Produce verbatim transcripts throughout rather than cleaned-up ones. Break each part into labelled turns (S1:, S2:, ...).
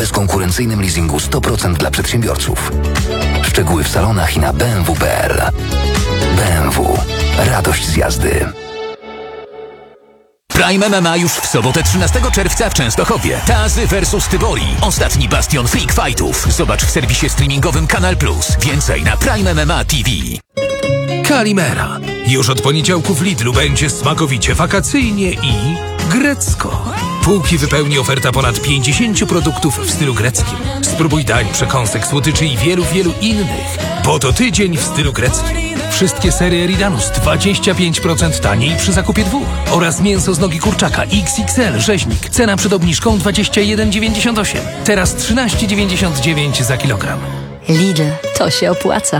S1: bezkonkurencyjnym leasingu sto procent dla przedsiębiorców. Szczegóły w salonach i na b m w kropka p l. B M W. Radość z jazdy.
S2: Prime M M A już w sobotę trzynastego czerwca w Częstochowie. Tazy versus Tybori. Ostatni bastion freak fightów. Zobacz w serwisie streamingowym Kanal Plus. Więcej na Prime M M A T V.
S3: Kalimera. Już od poniedziałku w Lidlu będzie smakowicie wakacyjnie i grecko. Półki wypełni oferta ponad pięćdziesięciu produktów w stylu greckim. Spróbuj dań, przekąsek, słodyczy i wielu, wielu innych. Bo to tydzień w stylu greckim. Wszystkie serie Eridanus dwadzieścia pięć procent taniej przy zakupie dwóch. Oraz mięso z nogi kurczaka X X L rzeźnik. Cena przed obniżką dwadzieścia jeden dziewięćdziesiąt osiem. Teraz trzynaście dziewięćdziesiąt dziewięć za kilogram.
S4: Lidl, to się opłaca.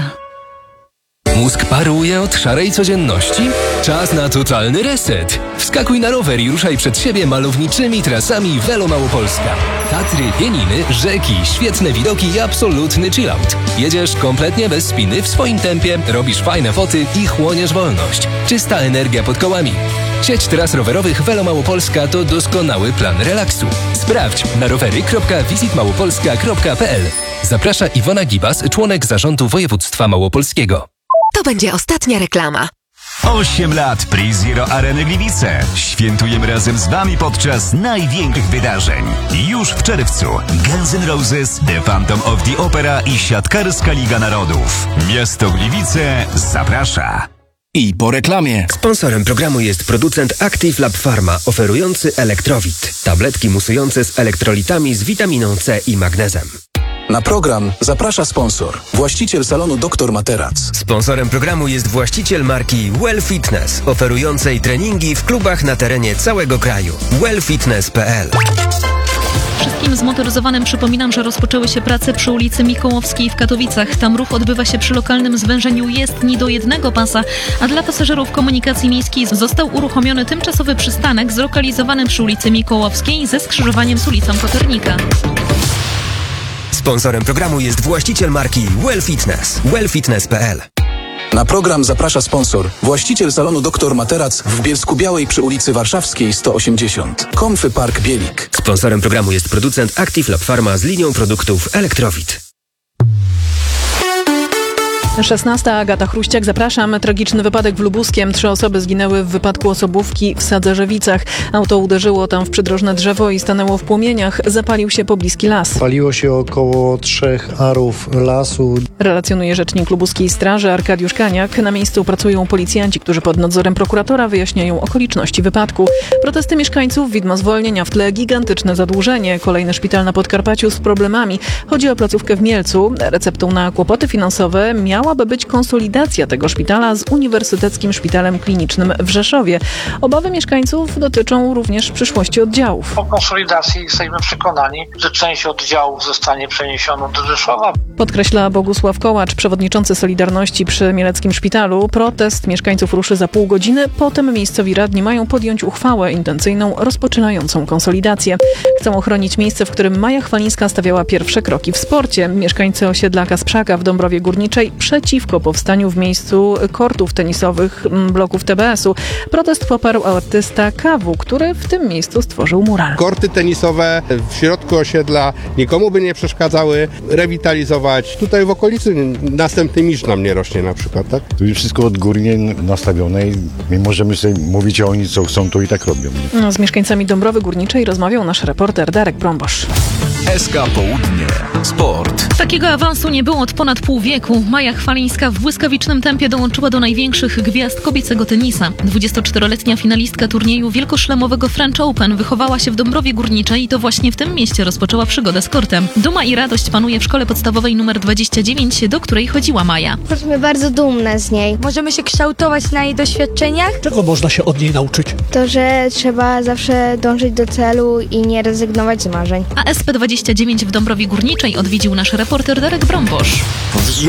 S5: Mózg paruje od szarej codzienności? Czas na totalny reset. Wskakuj na rower i ruszaj przed siebie malowniczymi trasami Velo Małopolska. Tatry, pieniny, rzeki, świetne widoki i absolutny chillout. Jedziesz kompletnie bez spiny, w swoim tempie, robisz fajne foty i chłoniesz wolność. Czysta energia pod kołami. Sieć tras rowerowych Velo Małopolska to doskonały plan relaksu. Sprawdź na rowery kropka visit małopolska kropka p l. Zaprasza Iwona Gibas, członek zarządu województwa małopolskiego.
S6: To będzie ostatnia reklama.
S7: osiem lat PreZero Areny Gliwice. Świętujemy razem z Wami podczas największych wydarzeń. Już w czerwcu Guns N' Roses, The Phantom of the Opera i Siatkarska Liga Narodów. Miasto Gliwice zaprasza.
S8: I po reklamie.
S9: Sponsorem programu jest producent Active Lab Pharma, oferujący Elektrowit. Tabletki musujące z elektrolitami z witaminą C i magnezem.
S8: Na program zaprasza sponsor, właściciel salonu doktor Materac.
S9: Sponsorem programu jest właściciel marki Well Fitness, oferującej treningi w klubach na terenie całego kraju. well fitness kropka p l.
S10: Wszystkim zmotoryzowanym przypominam, że rozpoczęły się prace przy ulicy Mikołowskiej w Katowicach. Tam ruch odbywa się przy lokalnym zwężeniu jezdni do jednego pasa, a dla pasażerów komunikacji miejskiej został uruchomiony tymczasowy przystanek zlokalizowany przy ulicy Mikołowskiej ze skrzyżowaniem z ulicą Kopernika.
S9: Sponsorem programu jest właściciel marki Well Fitness. well fitness kropka p l.
S8: Na program zaprasza sponsor, właściciel salonu doktor Materac w Bielsku-Białej przy ulicy Warszawskiej sto osiemdziesiąt. Comfy Park Bielik.
S9: Sponsorem programu jest producent Active Lab Pharma z linią produktów Elektrowit.
S11: szesnasta. Agata Chruściak, zapraszam. Tragiczny wypadek w Lubuskiem. Trzy osoby zginęły w wypadku osobówki w Sadzerzewicach. Auto uderzyło tam w przydrożne drzewo i stanęło w płomieniach. Zapalił się pobliski las.
S12: Paliło się około trzech arów lasu.
S11: Relacjonuje rzecznik lubuskiej straży Arkadiusz Kaniak. Na miejscu pracują policjanci, którzy pod nadzorem prokuratora wyjaśniają okoliczności wypadku. Protesty mieszkańców, widmo zwolnienia w tle, gigantyczne zadłużenie. Kolejny szpital na Podkarpaciu z problemami. Chodzi o placówkę w Mielcu. Receptą na kłopoty finansowe miała Miałaby być konsolidacja tego szpitala z Uniwersyteckim Szpitalem Klinicznym w Rzeszowie. Obawy mieszkańców dotyczą również przyszłości oddziałów.
S13: Po konsolidacji jesteśmy przekonani, że część oddziałów zostanie przeniesiona do Rzeszowa.
S11: Podkreśla Bogusław Kołacz, przewodniczący Solidarności przy Mieleckim Szpitalu. Protest mieszkańców ruszy za pół godziny. Potem miejscowi radni mają podjąć uchwałę intencyjną rozpoczynającą konsolidację. Chcą ochronić miejsce, w którym Maja Chwalińska stawiała pierwsze kroki w sporcie. Mieszkańcy osiedla Kasprzaka w Dąbrowie Górniczej przeciwko powstaniu w miejscu kortów tenisowych bloków T B S u. Protest poparł artysta Kawu, który w tym miejscu stworzył mural.
S14: Korty tenisowe w środku osiedla nikomu by nie przeszkadzały, rewitalizować. Tutaj w okolicy następny misz nam nie rośnie na przykład, tak?
S15: Tu jest wszystko odgórnie nastawione i my możemy sobie mówić, a oni co chcą, to i tak robią.
S11: Nie? Z mieszkańcami Dąbrowy Górniczej rozmawiał nasz reporter Darek Brąbosz.
S2: S K Południe. Sport.
S10: Takiego awansu nie było od ponad pół wieku. Maja Chwalińska w błyskawicznym tempie dołączyła do największych gwiazd kobiecego tenisa. dwudziestoczteroletnia finalistka turnieju wielkoszlemowego French Open wychowała się w Dąbrowie Górniczej i to właśnie w tym mieście rozpoczęła przygodę z kortem. Duma i radość panuje w szkole podstawowej nr dwadzieścia dziewięć, do której chodziła Maja.
S16: Jesteśmy bardzo dumne z niej.
S17: Możemy się kształtować na jej doświadczeniach.
S18: Czego można się od niej nauczyć?
S16: To, że trzeba zawsze dążyć do celu i nie rezygnować z marzeń.
S10: A S P dwadzieścia dziewięć w Dąbrowie Górniczej odwiedził nasz reporter Darek Brąbosz.